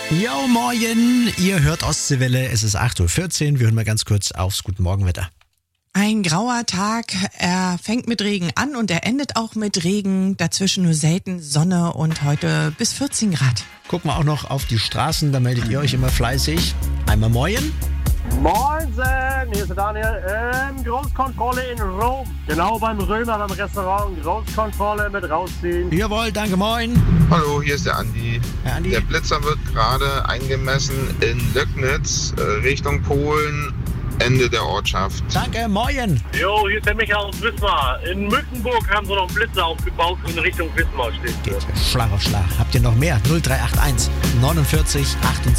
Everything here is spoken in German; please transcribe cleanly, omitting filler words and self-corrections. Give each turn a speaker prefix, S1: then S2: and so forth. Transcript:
S1: Jo, moin, ihr hört Ostseewelle, es ist 8.14 Uhr, wir hören mal ganz kurz aufs Guten Morgenwetter.
S2: Ein grauer Tag, er fängt mit Regen an und er endet auch mit Regen, dazwischen nur selten Sonne und heute bis 14 Grad.
S1: Gucken wir auch noch auf die Straßen, da meldet ihr euch immer fleißig. Einmal moin.
S3: Moinsen, hier ist der Daniel. Großkontrolle in Rom. Genau beim Römer, beim Restaurant. Großkontrolle mit rausziehen.
S1: Jawohl, danke, moin.
S4: Hallo, hier ist der Andi.
S1: Herr Andi.
S4: Der Blitzer wird gerade eingemessen in Löcknitz, Richtung Polen, Ende der Ortschaft.
S1: Danke, moin.
S3: Jo, hier ist der Michael aus Wismar. In Mückenburg haben sie noch einen Blitzer aufgebaut in Richtung Wismar steht.
S1: Geht Schlag auf Schlag. Habt ihr noch mehr? 0381 49 28